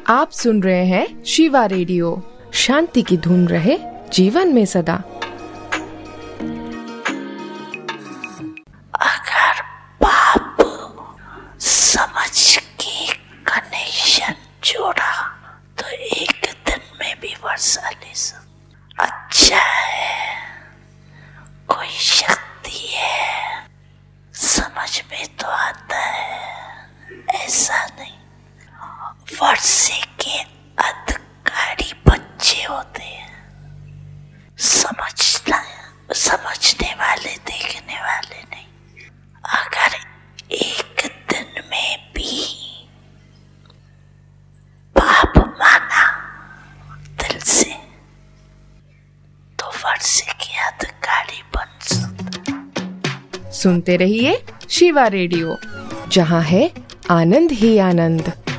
आप सुन रहे हैं शिवा रेडियो। शांति की धुन रहे जीवन में सदा। अगर पाप समझ के कनेक्शन जोड़ा तो एक दिन में भी वर्षा ले सकता। अच्छा है, कोई शक्ति है, समझ में तो आता है, ऐसा नहीं। वर्षे के अधिकारी बच्चे होते हैं, समझने वाले, देखने वाले नहीं। अगर एक दिन में भी पाप माना दिल से तो वर्षे के अधिकारी बन सकते। सुनते रहिए शिवा रेडियो, जहाँ है आनंद ही आनंद।